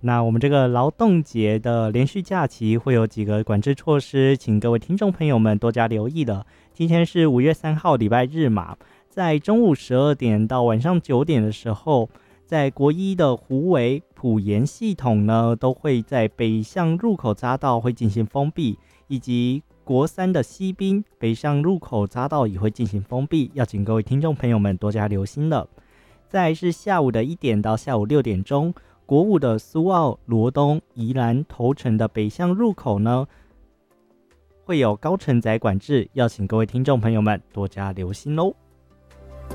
那我们这个劳动节的连续假期会有几个管制措施，请各位听众朋友们多加留意的。今天是5月3号礼拜日嘛，在中午12点到晚上9点的时候，在国一的虎尾、埔盐系统呢，都会在北向入口匝道会进行封闭，以及国三的西滨北向入口匝道也会进行封闭，要请各位听众朋友们多加留心了。再来是下午的1点到下午6点钟，国五的苏澳、罗东、宜兰、头城的北向入口呢，会有高承载管制，要请各位听众朋友们多加留心喽。